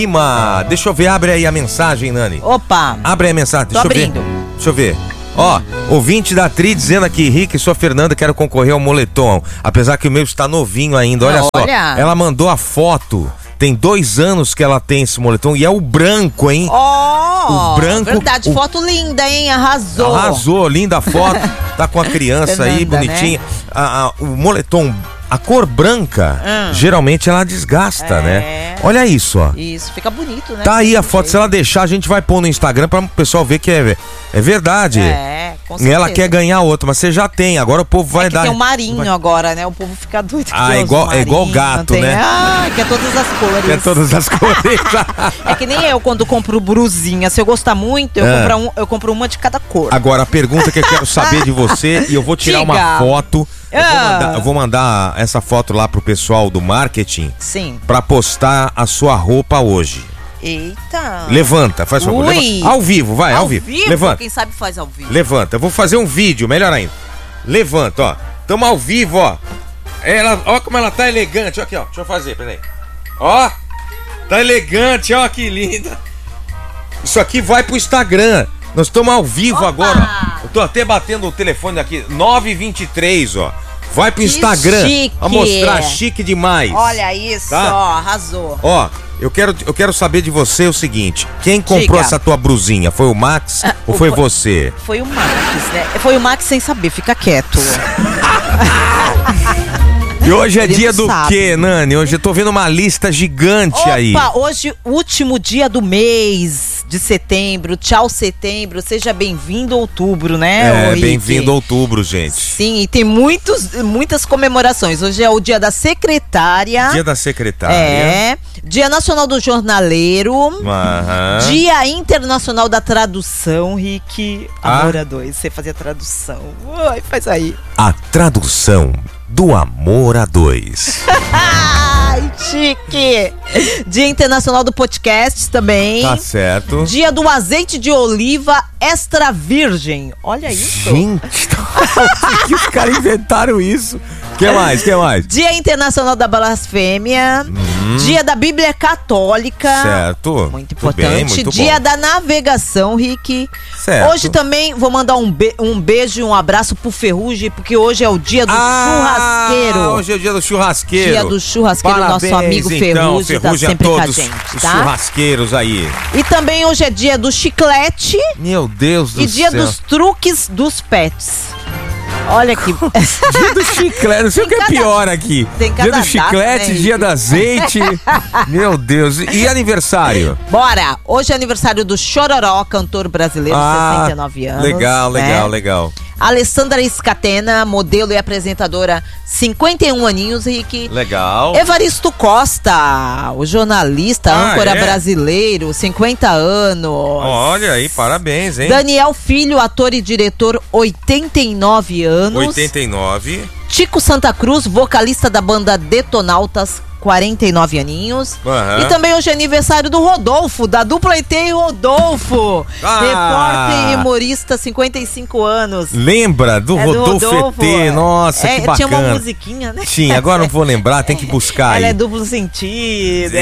Deixa eu ver, abre aí a mensagem, Nani. Opa! Abre aí a mensagem, Tô abrindo. Deixa eu ver. Ó, ouvinte da Tri dizendo aqui, Rick, sou a Fernanda, quero concorrer ao moletom. Apesar que o meu está novinho ainda, olha só. Ela mandou a foto. Tem 2 anos que ela tem esse moletom e é o branco, hein? Ó, o branco. Verdade, foto linda, hein? Arrasou. Arrasou, linda a foto. Tá com a criança Fernanda, aí, bonitinha. Né? O moletom, a cor branca, geralmente ela desgasta, né? Olha isso, ó. Isso, fica bonito, né? Tá aí a foto, se ela deixar, a gente vai pôr no Instagram pra o pessoal ver que é verdade. Com certeza. Ela quer ganhar outra, mas você já tem, agora o povo vai dar. Tem um marinho agora, né? O povo fica doido. É igual gato, né? Quer todas as cores. Quer todas as cores. É que nem eu, quando compro brusinha. Se eu gostar muito, eu compro uma de cada cor. Agora, a pergunta que eu quero saber de você, e eu vou tirar uma foto. Eu vou mandar essa foto lá pro pessoal do marketing. Sim. Pra postar a sua roupa hoje. Eita. Levanta, faz favor. Ao vivo, vai, ao vivo. Levanta. Quem sabe faz ao vivo. Levanta, eu vou fazer um vídeo, melhor ainda. Levanta, ó. Tamo ao vivo, ó. Ó como ela tá elegante, ó aqui, ó. Deixa eu fazer, peraí. Ó, tá elegante, ó que linda. Isso aqui vai pro Instagram. Nós estamos ao vivo agora. Eu tô até batendo o telefone aqui. 9h23, ó. Vai pro Instagram. Chique. Pra mostrar, chique demais. Olha isso, tá? Ó, arrasou. Ó, eu quero saber de você o seguinte. Quem comprou essa tua brusinha? Foi o Max ou foi você? Foi o Max, né? Foi o Max sem saber, fica quieto. E hoje é dia do quê, Nani? Hoje eu tô vendo uma lista gigante aí. Hoje, último dia do mês de setembro. Tchau, setembro. Seja bem-vindo outubro, né? Bem-vindo outubro, gente. Sim, e tem muitas comemorações. Hoje é o dia da secretária. Dia da secretária. Dia Nacional do Jornaleiro. Dia Internacional da Tradução, Rick. Amor a dois. Você fazia tradução. Faz aí. A tradução do Amor a Dois. Ai, chique! Dia Internacional do Podcast também. Tá certo. Dia do azeite de oliva extra virgem. Olha isso. Gente, que os caras inventaram isso. Que mais? Dia Internacional da Blasfêmia. Dia da Bíblia Católica. Certo. Muito importante. Bem, muito Dia bom. da navegação, Rick. Certo. Hoje também vou mandar um beijo e um abraço pro Ferrugem, porque hoje é o dia do churrasqueiro. Hoje é o dia do churrasqueiro. Dia do churrasqueiro, parabéns, nosso amigo Ferrugem tá sempre com a gente, os tá? churrasqueiros aí. E também hoje é dia do chiclete. Meu Deus do céu. E dia dos truques dos pets. Olha aqui. Dia do chiclete, não sei o que é pior aqui. Dia do chiclete, dia do azeite. Meu Deus. E aniversário? Bora! Hoje é aniversário do Chororó, cantor brasileiro, 69 anos. Legal. Alessandra Scatena, modelo e apresentadora, 51 aninhos, Rick. Legal. Evaristo Costa, o jornalista, âncora brasileiro, 50 anos. Olha aí, parabéns, hein? Daniel Filho, ator e diretor, 89 anos. 89. Tico Santa Cruz, vocalista da banda Detonautas, 49 aninhos. E também hoje é aniversário do Rodolfo, da dupla ET e Rodolfo. Repórter e humorista, 55 anos. Lembra do Rodolfo ET? Nossa, que bacana. Tinha uma musiquinha, né? Tinha, agora não vou lembrar, tem que buscar aí. Ela é duplo sentido.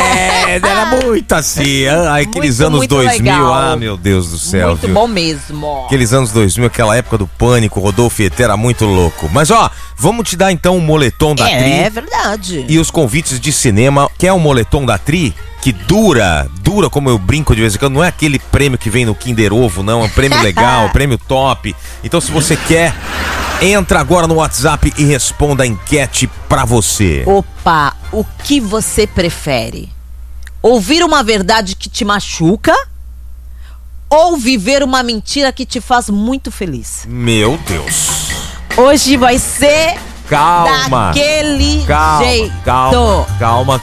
Era muito assim. Aqueles anos 2000, legal. Meu Deus do céu. Muito bom mesmo. Aqueles anos 2000, aquela época do pânico, Rodolfo ET era muito louco. Mas ó, vamos te dar então um moletom da Tri. É verdade. E os convites de cinema, que é o moletom da Tri, que dura, como eu brinco de vez em quando, não é aquele prêmio que vem no Kinder Ovo, não, é um prêmio legal, prêmio top. Então se você quer, entra agora no WhatsApp e responda a enquete pra você. Opa, o que você prefere? Ouvir uma verdade que te machuca ou viver uma mentira que te faz muito feliz? Meu Deus. Hoje vai ser... Calma. Daquele jeito. Calma.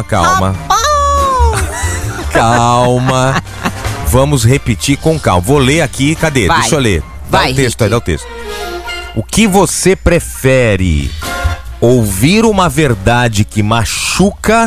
Calma. Vamos repetir com calma. Vou ler aqui. Cadê? Vai. Deixa eu ler. Dá o texto aí, dá o texto. O que você prefere? Ouvir uma verdade que machuca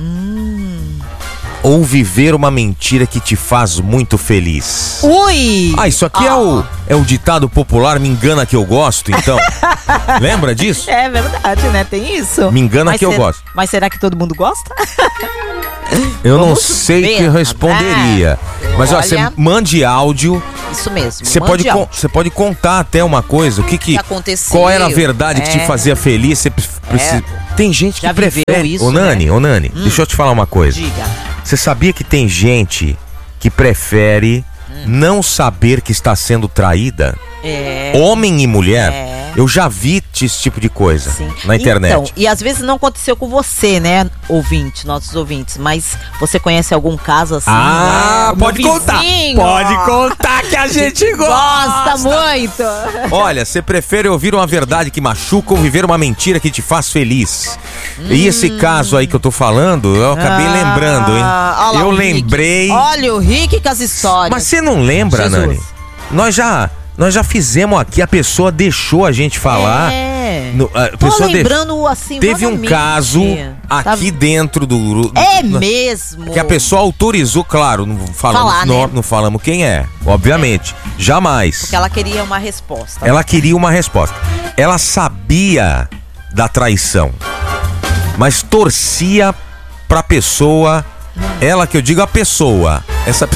ou viver uma mentira que te faz muito feliz? Ui! Isso aqui é o ditado popular, me engana que eu gosto, então. Lembra disso? É verdade, né? Tem isso. Me engana que eu gosto. Mas será que todo mundo gosta? Eu não sei o que eu responderia. Mas ó, você mande áudio. Isso mesmo. Você pode contar até uma coisa. O que aconteceu? Qual era a verdade que te fazia feliz? Você precisa... Tem gente que prefere. Isso, ô Nani, deixa eu te falar uma coisa. Diga. Você sabia que tem gente que prefere não saber que está sendo traída? Homem e mulher. Eu já vi esse tipo de coisa na internet. Então, e às vezes não aconteceu com você, né, nossos ouvintes, mas você conhece algum caso assim? Pode contar. Pode contar que a gente gosta muito. Olha, você prefere ouvir uma verdade que machuca ou viver uma mentira que te faz feliz? E esse caso aí que eu tô falando, eu acabei lembrando, hein? Eu lembrei. Olha o Rick com as histórias. Mas você não lembra, Nani? Nós já fizemos aqui, a pessoa deixou a gente falar. A pessoa lembrando assim, teve um caso aqui dentro do... mesmo? Que a pessoa autorizou, claro, não falamos quem é, obviamente. Jamais. Porque ela queria uma resposta. Ela queria uma resposta. Ela sabia da traição, mas torcia pra pessoa, ela que eu digo a pessoa, essa...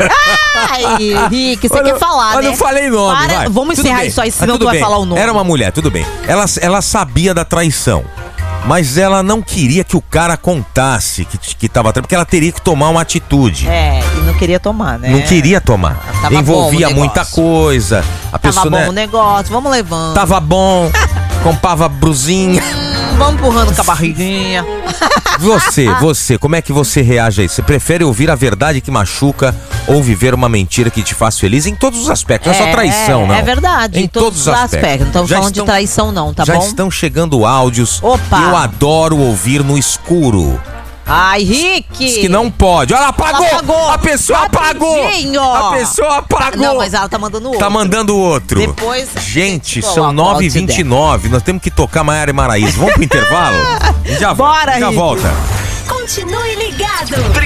Ai, Rick, você quer falar, né? Eu não falei nome, vai. Vamos encerrar isso aí, senão tu vai falar o nome. Era uma mulher, tudo bem. Ela sabia da traição, mas ela não queria que o cara contasse que tava traindo, porque ela teria que tomar uma atitude. E não queria tomar, né? Não queria tomar. Envolvia muita coisa. A pessoa, tava bom o negócio, vamos levando. Tava bom, comprava brusinha. Vamos empurrando com a barriguinha. Você, como é que você reage a isso? Você prefere ouvir a verdade que machuca ou viver uma mentira que te faz feliz? Em todos os aspectos, não é só traição, não. É verdade, em todos os aspectos. Não estamos falando de traição não, tá bom? Já estão chegando áudios. Opa! Eu adoro ouvir no escuro. Ai, Rick! Diz que não pode. Olha, apagou! A pessoa apagou! A pessoa apagou! Não, mas ela tá mandando outro. Tá mandando outro. Depois... Gente, são 9h29. Nós temos que tocar Maiara e Maraíza. Vamos pro intervalo? Bora, já Rick. volta. Continue ligado.